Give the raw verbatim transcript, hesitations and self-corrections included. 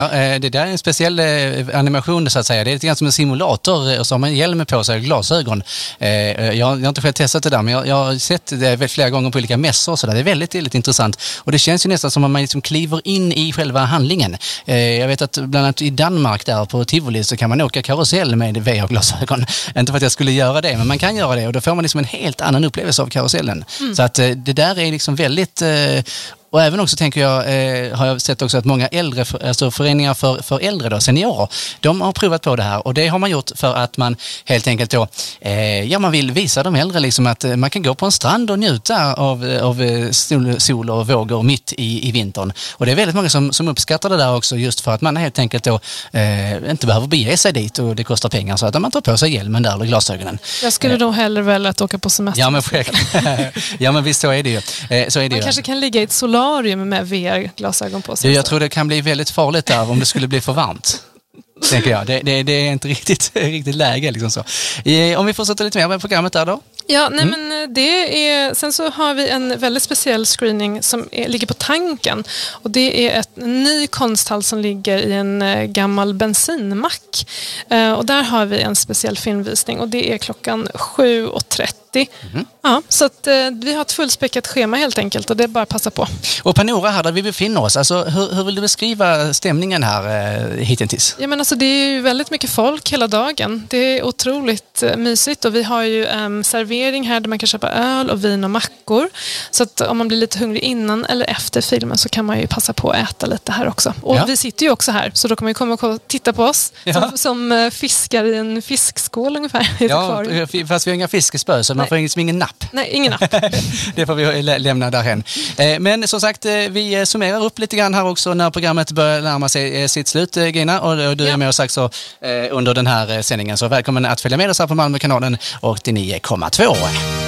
Ja, det där är en speciell animation så att säga. Det är lite grann som en simulator och så har man hjälm på sig och glasögon. Jag har inte själv testat det där, men jag har sett det flera gånger på olika mässor och så där. Det är väldigt, väldigt intressant. Och det känns ju nästan som att man liksom kliver in i själva handlingen. Jag vet att bland annat i Danmark där på Tivoli så kan man åka karusell med V R-glasögon. Inte för att jag skulle göra det, men man kan göra det och då får man liksom en helt annan upplevelse av karusellen. Mm. Så att det där är liksom väldigt... Och även också tänker jag, eh, har jag sett också att många äldre, alltså föreningar för, för äldre då, seniorer, de har provat på det här och det har man gjort för att man helt enkelt då, eh, ja man vill visa de äldre liksom att man kan gå på en strand och njuta av, av sol, sol och vågor mitt i, i vintern. Och det är väldigt många som, som uppskattar det där också just för att man helt enkelt då eh, inte behöver bege sig dit och det kostar pengar så att man tar på sig hjälmen där eller glasögonen. Jag skulle nog hellre välja att åka på semester. Ja men, ja, men visst så är det ju. Eh, så är det man ju. kanske kan ligga i ett solar med V R-glasögon på sig. Jag tror det kan bli väldigt farligt där om det skulle bli för varmt. Tänker jag. Det, det, det är inte riktigt, riktigt läge. Liksom så. Om vi fortsätter lite mer med programmet där då? Ja, nej mm. men det är... Sen så har vi en väldigt speciell screening som är, ligger på Tanken. Och det är ett, en ny konsthall som ligger i en gammal bensinmack. Uh, och där har vi en speciell filmvisning och det är klockan sju och trettio. Mm. Ja, så att, uh, vi har ett fullspäckat schema helt enkelt och det är bara att passa på. Och Panora här där vi befinner oss, alltså, hur, hur vill du beskriva stämningen här uh, hittills? Ja, men alltså, det är ju väldigt mycket folk hela dagen. Det är otroligt uh, mysigt och vi har ju um, servering här där man kan köpa öl och vin och mackor. Så att om man blir lite hungrig innan eller efter filmen så kan man ju passa på att äta lite här också. Och ja. Vi sitter ju också här så då kan man ju komma och titta på oss ja. som, som uh, fiskar i en fiskskål ungefär. Ja, fast vi har inga fiskespö så man får ingen, ingen napp. Nej, ingen napp. Det får vi lä- lämna därhen. Eh, men som sagt, eh, vi summerar upp lite grann här också när programmet börjar närma sig eh, sitt slut, eh, Gina. Och, och du ja. är med oss också eh, under den här eh, sändningen. Så välkommen att följa med oss här på Malmökanalen och till nio komma två.